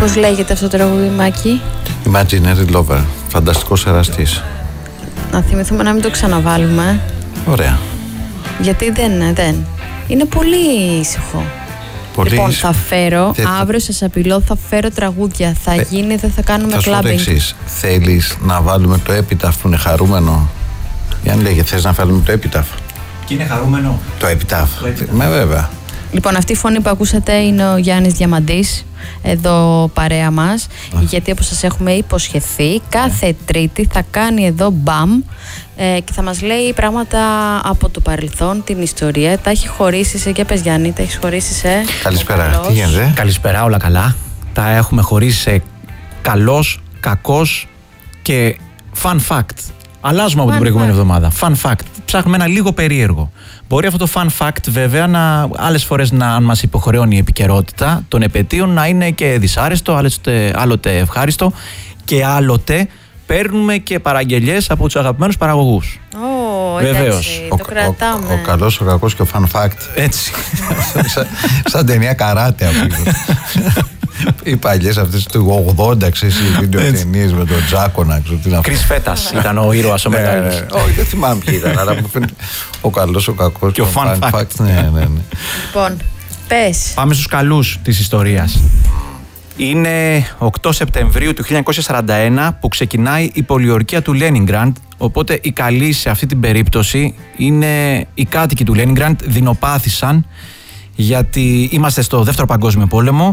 Πώς λέγεται αυτό το τραγούδι, Μάκη? Imaginary Lover. Φανταστικός εραστής. Να θυμηθούμε να μην το ξαναβάλουμε. Ωραία. Γιατί δεν. Είναι πολύ ήσυχο. Πολύ λοιπόν, ήσυχο. θα φέρω, αύριο σας απειλώ, θα φέρω τραγούδια. Θα γίνει, δεν θα κάνουμε θα κλάμπινγκ. Θα σου πω το εξής. Θέλεις να βάλουμε το Epitaph που είναι χαρούμενο? Γιάννη λέγε, θες να βάλουμε το Epitaph? Και είναι χαρούμενο. Το Epitaph. Με βέβαια. Λοιπόν, αυτή η φωνή που ακούσατε είναι ο Γιάννης Διαμαντής, εδώ παρέα μας, γιατί όπως σας έχουμε υποσχεθεί, κάθε Τρίτη θα κάνει εδώ μπαμ και θα μας λέει πράγματα από το παρελθόν, την ιστορία. Τα έχει χωρίσει σε, και πες Γιάννη, τα έχει χωρίσει σε... Καλησπέρα, τι γίνεται? Καλησπέρα, όλα καλά. Τα έχουμε χωρίσει σε καλός, κακός και fun fact. Αλλάζουμε από την προηγούμενη εβδομάδα. Fun fact. Ψάχνουμε ένα λίγο περίεργο. Μπορεί αυτό το fun fact βέβαια άλλες φορές αν μας υποχρεώνει η επικαιρότητα των επετείων να είναι και δυσάρεστο, άλλοτε ευχάριστο και άλλοτε παίρνουμε και παραγγελιές από τους αγαπημένους παραγωγούς. Βεβαίως. Το κρατάμε. Ο καλός, ο κακός και ο fun fact. Έτσι. Σαν ταινία καράτε από οι παλιές αυτές του 80, ξέρεις, οι βιντεοτενίες με τον Τζάκονα. Κρίς Φέτας ήταν ο ήρωας ο μεγάλος. Όχι, δεν θυμάμαι ποιοι ήταν, αλλά μου φαίνεται ο καλός, ο κακός και ο fun fact. Ναι. Λοιπόν, πες. Πάμε στους καλούς της ιστορίας. Είναι 8 Σεπτεμβρίου του 1941 που ξεκινάει η πολιορκία του Λένινγκραντ, οπότε οι καλοί σε αυτή την περίπτωση είναι οι κάτοικοι του Λένινγκραντ, δεινοπάθησαν γιατί είμαστε στο Δεύτερο Παγκόσμιο Πόλεμο.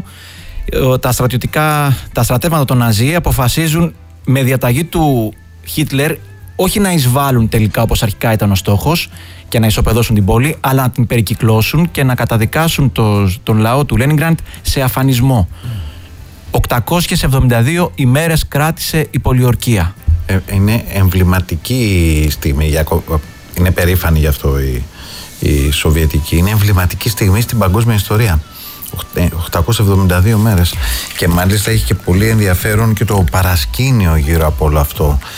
Τα στρατεύματα των Ναζί αποφασίζουν με διαταγή του Χίτλερ όχι να εισβάλλουν τελικά όπως αρχικά ήταν ο στόχος και να ισοπεδώσουν την πόλη, αλλά να την περικυκλώσουν και να καταδικάσουν τον λαό του Λένινγκραντ σε αφανισμό. 872 ημέρες κράτησε η πολιορκία. Είναι εμβληματική στιγμή, είναι περήφανη γι' αυτό η Σοβιετική, είναι εμβληματική στιγμή στην παγκόσμια ιστορία. 872 μέρες. Και μάλιστα έχει και πολύ ενδιαφέρον και το παρασκήνιο γύρω από όλο αυτό.